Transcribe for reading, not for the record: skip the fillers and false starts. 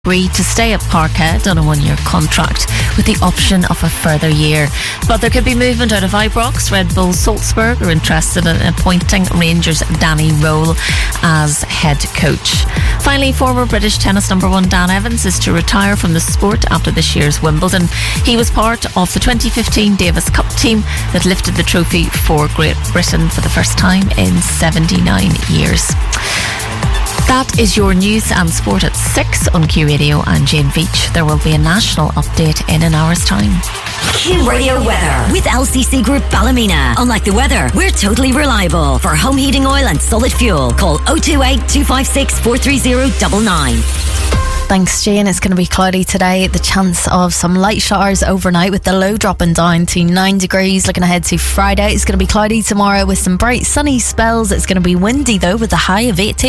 agreed to stay at Parkhead on a 1-year contract with the option of a further year. But there could be movement out of Ibrox. Red Bull Salzburg are interested in appointing Rangers' Danny Röhl as head coach. Finally, former British tennis number one Dan Evans is to retire from the sport after this year's Wimbledon. He was part of the 2015 Davis Cup team that lifted the trophy for Great Britain for the first time in 79 years. That is your news and sport at 6 on Q Radio. I'm Jane Veach. There will be a national update in an hour's time. Q Radio weather with LCC Group Ballymena. Unlike the weather, we're totally reliable. For home heating oil and solid fuel, call 028 256 430 99. Thanks, Jane. It's going to be cloudy today. The chance of some light showers overnight with the low dropping down to 9 degrees. Looking ahead to Friday, it's going to be cloudy tomorrow with some bright sunny spells. It's going to be windy though with a high of 18.